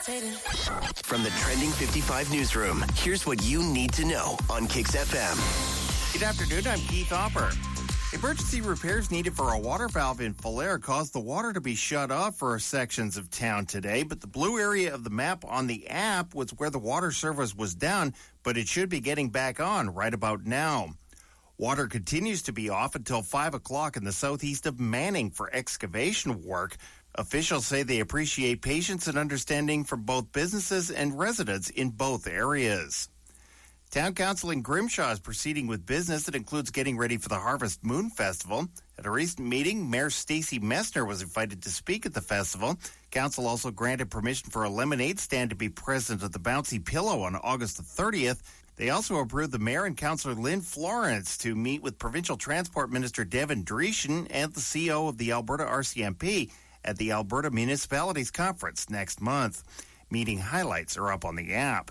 From the Trending 55 newsroom, here's what you need to know on Kix FM. Good afternoon, I'm Keith Hopper. Emergency repairs needed for a water valve in Falher caused the water to be shut off for sections of town today, but the blue area of the map on the app was where the water service was down, but it should be getting back on right about now. Water continues to be off until 5 o'clock in the southeast of Manning for excavation work. Officials say they appreciate patience and understanding from both businesses and residents in both areas. Town Council in Grimshaw is proceeding with business that includes getting ready for the Harvest Moon Festival. At a recent meeting, Mayor Stacey Messner was invited to speak at the festival. Council also granted permission for a lemonade stand to be present at the Bouncy Pillow on August the 30th. They also approved the mayor and Councillor Lynn Florence to meet with Provincial Transport Minister Devin Dreeshen and the CEO of the Alberta RCMP at the Alberta Municipalities Conference next month. Meeting highlights are up on the app.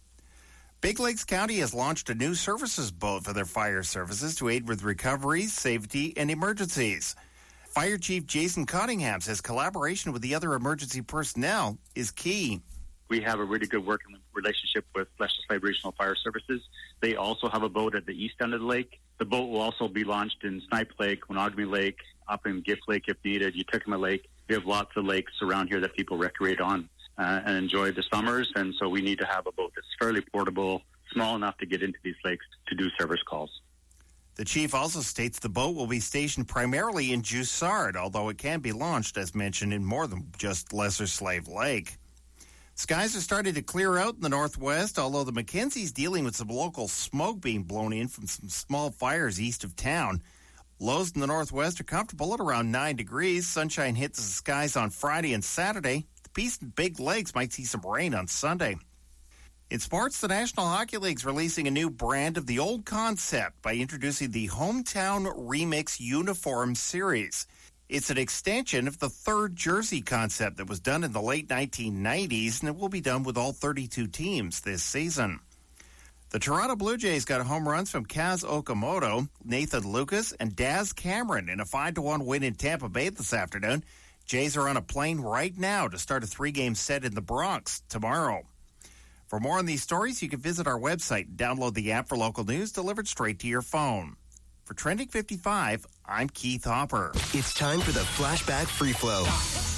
Big Lakes County has launched a new services boat for their fire services to aid with recovery, safety, and emergencies. Fire Chief Jason Cottingham says collaboration with the other emergency personnel is key. We have a really good working relationship with Leslie Slave Regional Fire Services. They also have a boat at the east end of the lake. The boat will also be launched in Snipe Lake, Monogamy Lake, up in Gift Lake if needed, Uticuma Lake. We have lots of lakes around here that people recreate on and enjoy the summers, and so we need to have a boat that's fairly portable, small enough to get into these lakes to do service calls. The chief also states the boat will be stationed primarily in Joussard, although it can be launched, as mentioned, in more than just Lesser Slave Lake. Skies are starting to clear out in the northwest, although the Mackenzie's dealing with some local smoke being blown in from some small fires east of town. Lows in the northwest are comfortable at around 9 degrees. Sunshine hits the skies on Friday and Saturday. The Peace and Big Lakes might see some rain on Sunday. In sports, the National Hockey League's releasing a new brand of the old concept by introducing the Hometown Remix Uniform Series. It's an extension of the third jersey concept that was done in the late 1990s, and it will be done with all 32 teams this season. The Toronto Blue Jays got home runs from Kaz Okamoto, Nathan Lucas, and Daz Cameron in a 5-1 win in Tampa Bay this afternoon. Jays are on a plane right now to start a 3-game set in the Bronx tomorrow. For more on these stories, you can visit our website and download the app for local news delivered straight to your phone. For Trending 55, I'm Keith Hopper. It's time for the Flashback Free Flow.